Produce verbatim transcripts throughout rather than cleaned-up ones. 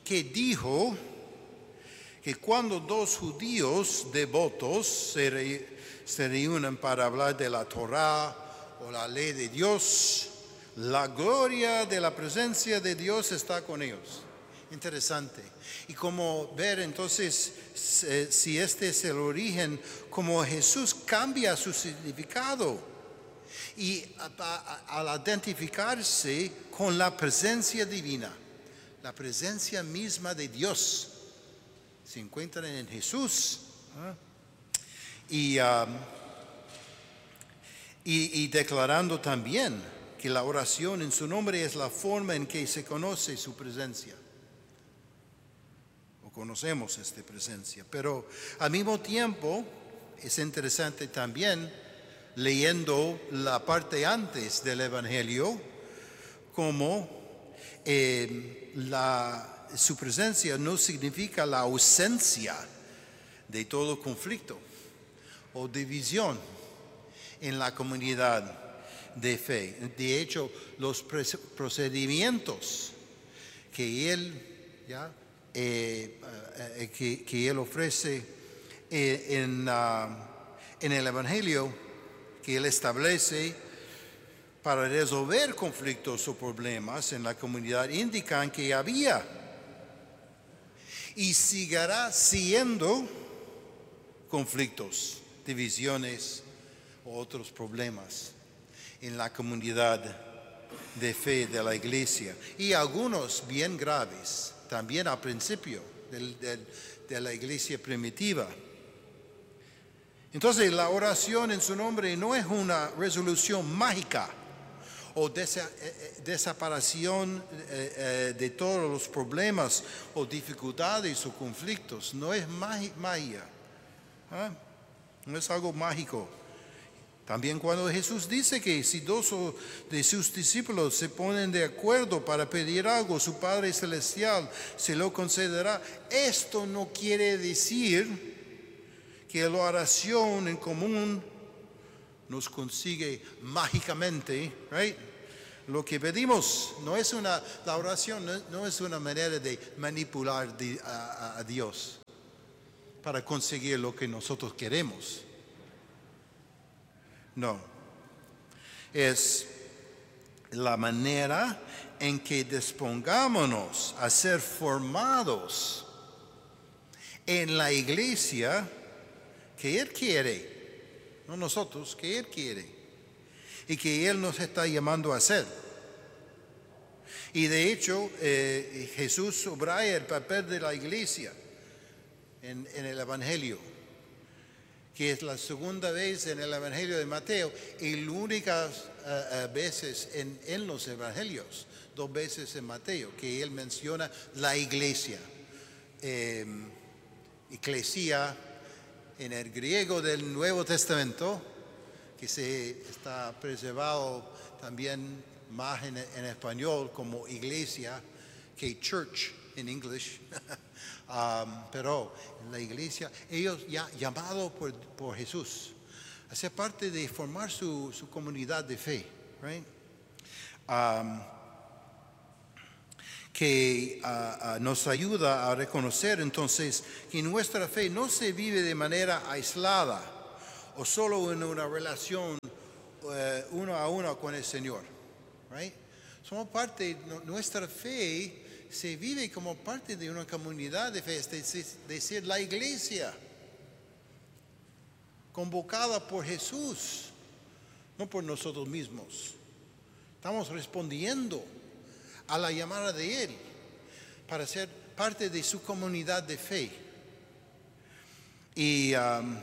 que dijo que cuando dos judíos devotos se, re, se reúnen para hablar de la Torá o la ley de Dios, la gloria de la presencia de Dios está con ellos. Interesante. Y como ver entonces si este es el origen, como Jesús cambia su significado y al identificarse con la presencia divina, la presencia misma de Dios se encuentran en Jesús. ¿eh? Y, um, y, y declarando también que la oración en su nombre es la forma en que se conoce su presencia. O conocemos esta presencia. Pero al mismo tiempo es interesante también leyendo la parte antes del Evangelio como eh, la su presencia no significa la ausencia de todo conflicto o división en la comunidad de fe. De hecho, los procedimientos que él, ¿ya? eh, eh, que, que él ofrece eh, en, uh, en el Evangelio, que él establece para resolver conflictos o problemas en la comunidad, indican que había y seguirá siendo conflictos, divisiones o otros problemas en la comunidad de fe de la iglesia. Y algunos bien graves, también al principio del, del, de la iglesia primitiva. Entonces la oración en su nombre no es una resolución mágica o desa, eh, desaparición eh, eh, de todos los problemas o dificultades o conflictos. No es magia, ¿eh? No es algo mágico. También cuando Jesús dice que si dos de sus discípulos se ponen de acuerdo para pedir algo, su Padre Celestial se lo concederá. Esto no quiere decir que la oración en común nos consigue mágicamente, right? Lo que pedimos no es una, la oración no, no es una manera de manipular de, a, a Dios para conseguir lo que nosotros queremos. No, es la manera en que dispongámonos a ser formados en la iglesia que Él quiere. No nosotros, que Él quiere y que Él nos está llamando a hacer. Y de hecho, eh, Jesús subraya el papel de la iglesia en, en el Evangelio, que es la segunda vez en el Evangelio de Mateo y las únicas uh, uh, veces en, en los Evangelios, dos veces en Mateo, que Él menciona la iglesia, eh, eclesia, en el griego del Nuevo Testamento, que se está preservado también más en, en español como iglesia que church en inglés, um, pero la iglesia, ellos ya llamados por, por Jesús a ser parte de formar su, su comunidad de fe, right? Um, que uh, uh, nos ayuda a reconocer entonces que nuestra fe no se vive de manera aislada o solo en una relación uh, uno a uno con el Señor. Right? Somos parte, nuestra fe se vive como parte de una comunidad de fe, es decir, la iglesia convocada por Jesús, no por nosotros mismos. Estamos respondiendo a la llamada de Él para ser parte de su comunidad de fe. Y um,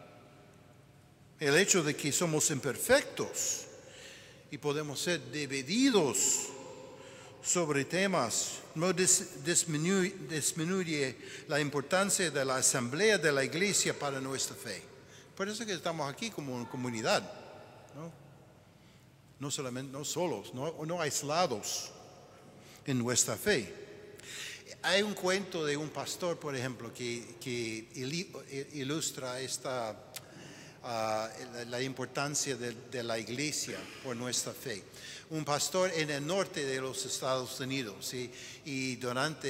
el hecho de que somos imperfectos y podemos ser divididos sobre temas no disminuye, disminuye la importancia de la asamblea de la iglesia para nuestra fe. Por eso que estamos aquí como una comunidad, ¿no? No solamente, no solos, no, no aislados en nuestra fe. Hay un cuento de un pastor, por ejemplo, que, que ilustra esta, uh, la, la importancia de, de la iglesia por nuestra fe. Un pastor en el norte de los Estados Unidos, y, y durante